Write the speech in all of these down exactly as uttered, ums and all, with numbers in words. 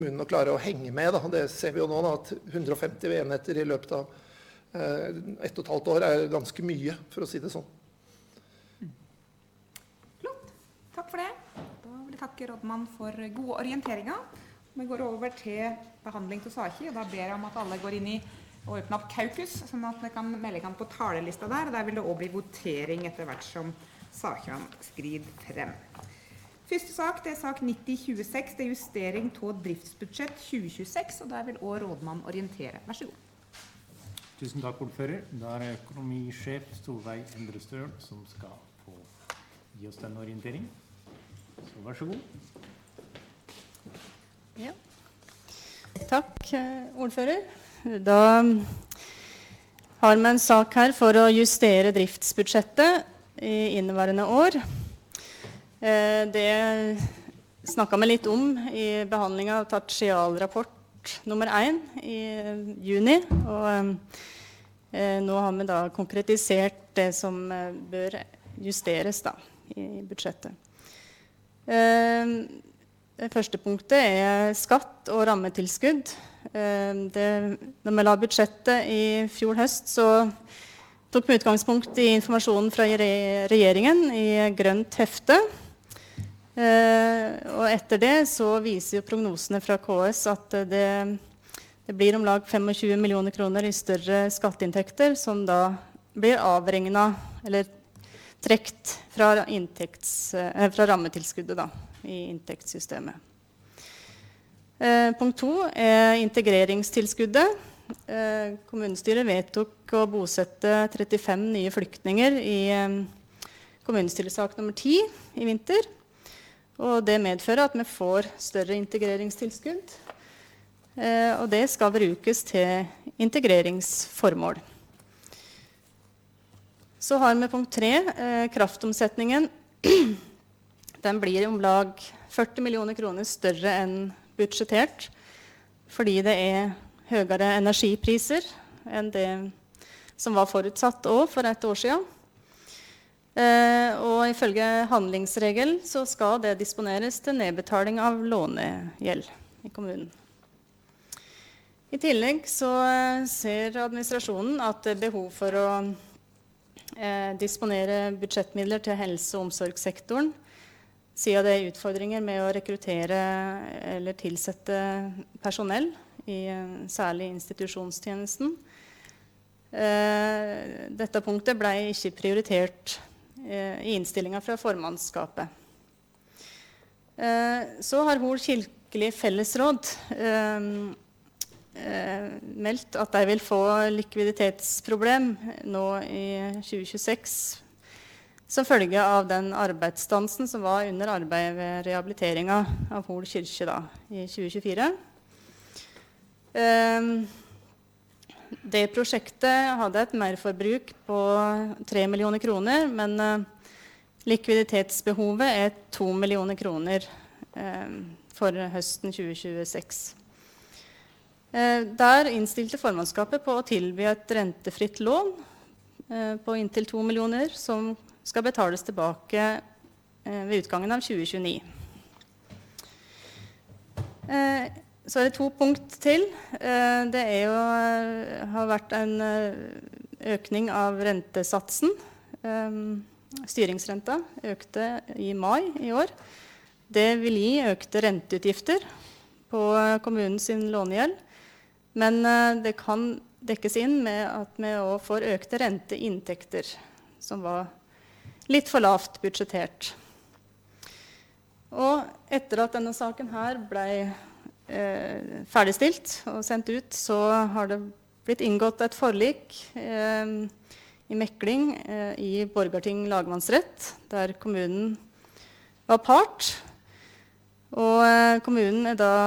kommunen å klare å henge med. Da. Det ser vi jo nå, da, at hundre og femti enheter i løpet av eh, ett og et halvt år er ganske mye, for å si det sånn. Flott. Takk for det. Da vil jeg takke rådmann for gode orienteringer. Vi går over til behandling til saker, og da ber jeg om at alle går inn i og åpne opp Kaukus, sånn at vi kan melde kan på talelista der, og der vil det også bli votering etter hvert som sakene skrider frem. Første sak, det er sak nitti tjueseks, det er justering av driftsbudsjett tjue tjueseks, og der vil også rådmann orientere. Vær så god. Tusen takk, ordfører. Da er økonomisjef Solveig Endrestøl som skal få gi oss den orientering. Så vær så god. Ja. Takk, ordfører. Da har vi en sak her for å justere driftsbudsjettet i inneværende år. Det snakket vi litt om i behandlingen av tertialrapport nummer én i juni, og nå har vi da konkretisert det som bør justeres da, i budsjettet. Det første punktet er skatt og rammetilskudd. Det, når vi la budsjettet i fjor høst, så tok vi utgangspunkt i informasjonen fra regjeringen i grønt hefte. Og etter det så viser jo prognosene fra K S at det, det blir om lag tjuefem millioner kroner i større skatteinntekter, som da blir avregnet, eller trekt fra, inntekts, fra rammetilskuddet da, i inntektssystemet. Eh, punkt to er integreringstilskuddet. Eh, kommunestyret vedtok å bosette trettifem nye flyktninger i eh, kommunestyresak nummer ti i vinter. Og det medfører at vi får større integreringstilskudd. Eh, og det skal brukes til integreringsformål. Så har vi punkt tre, eh, kraftomsetningen. Den blir om lag førti millioner kroner større enn budsjettert, fordi det er høyere energipriser enn det som var forutsatt også for et år siden. Eh, og ifølge handlingsregel så skal det disponeres til nedbetaling av lånegjeld i kommunen. I tillegg så ser administrasjonen at det er behov for å eh, disponere budsjettmidler til helse- og omsorgssektoren, siden det er utfordringer med å rekruttere eller tilsette personell i særlig institusjonstjenesten. Dette punktet ble ikke prioritert i innstillingen fra formannskapet. Så har Hol kirkelig fellesråd meldt at de vil få likviditetsproblem nå i tjue tjueseks, som følge av den arbeidsstansen som var under arbeidet ved rehabiliteringen av Hol kirke da, i tjue tjuefire. Det prosjektet hadde et merforbruk på tre millioner kroner, men likviditetsbehovet er to millioner kroner for høsten tjue tjueseks. Der innstilte formannskapet på å tilby et rentefritt lån på inntil to millioner, som skal betales tilbake eh, ved utgangen av tjue tjueni. Eh, så er det to punkt til. Eh, det er jo, har vært en økning av rentesatsen. Eh, styringsrenta økte i mai i år. Det vil gi økte renteutgifter på kommunens lånegjeld, men eh, det kan dekkes inn med at vi også får økte renteinntekter, som var litt for lavt budsjettert. Og etter at denne saken her ble eh, ferdigstilt og sendt ut, så har det blitt inngått et forlik eh, i mekling eh, i Borgarting lagmannsrett, der kommunen var part. Og eh, kommunen er da,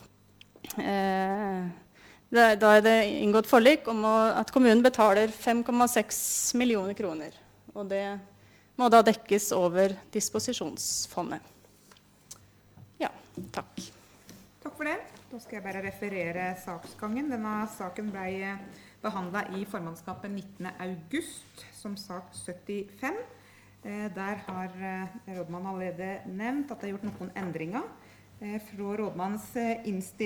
eh, da, da er det inngått forlik om å, at kommunen betaler fem komma seks millioner kroner. Og det må da dekkes over disposisjonsfondet. Ja, takk. Takk for det. Da skal jeg bare referere saksgangen. Denne saken ble behandlet i formannskapet nittende august som sak syttifem. Der har rådmannen allerede nevnt at det er gjort noen endringer. eh, fra rådmannens eh, innstilling.